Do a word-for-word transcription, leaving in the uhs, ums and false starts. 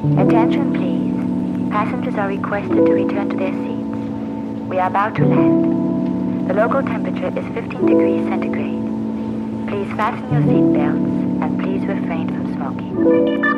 Attention please. Passengers are requested to return to their seats. We are about to land. The local temperature is fifteen degrees centigrade. Please fasten your seatbelts and please refrain from smoking.